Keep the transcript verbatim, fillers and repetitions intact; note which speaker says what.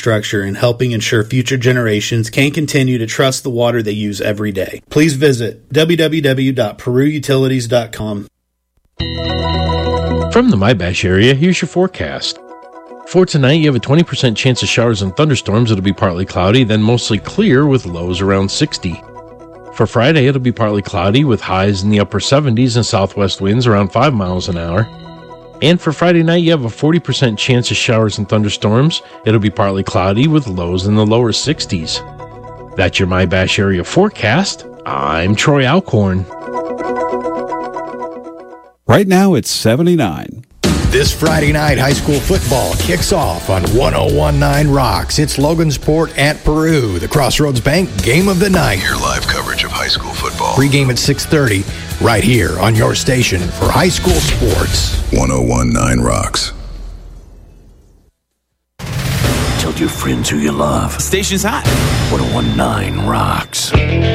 Speaker 1: infrastructure and helping ensure future generations can continue to trust the water they use every day. Please visit w w w dot peru utilities dot com.
Speaker 2: From the Mybash area, here's your forecast. For tonight, you have a twenty percent chance of showers and thunderstorms. It'll be partly cloudy, then mostly clear with lows around sixty. For Friday, it'll be partly cloudy with highs in the upper seventies and southwest winds around five miles an hour. And for Friday night, you have a forty percent chance of showers and thunderstorms. It'll be partly cloudy with lows in the lower sixties. That's your Mybash area forecast. I'm Troy Alcorn.
Speaker 3: Right now, it's seventy-nine.
Speaker 4: This Friday night, high school football kicks off on one oh one point nine Rocks. It's Logansport at Peru, the Crossroads Bank Game of the Night.
Speaker 5: Hear live coverage of high school football.
Speaker 4: Pre-game at six thirty, right here on your station for high school sports.
Speaker 5: one oh one point nine Rocks.
Speaker 6: Tell your friends who you love.
Speaker 7: Station's hot.
Speaker 6: one oh one point nine Rocks.